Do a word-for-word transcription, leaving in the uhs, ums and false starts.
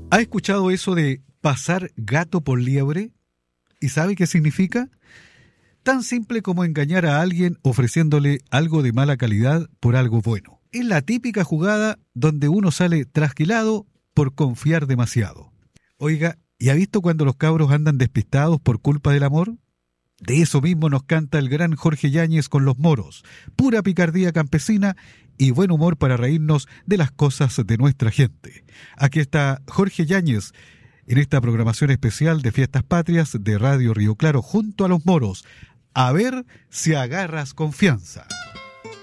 ¿Ha escuchado eso de pasar gato por liebre? ¿Y sabe qué significa? Tan simple como engañar a alguien ofreciéndole algo de mala calidad por algo bueno. Es la típica jugada donde uno sale trasquilado por confiar demasiado. Oiga, ¿y ha visto cuando los cabros andan despistados por culpa del amor? De eso mismo nos canta el gran Jorge Yáñez con Los Moros, pura picardía campesina y buen humor para reírnos de las cosas de nuestra gente. Aquí está Jorge Yáñez en esta programación especial de Fiestas Patrias de Radio Río Claro junto a Los Moros. A ver si agarras confianza.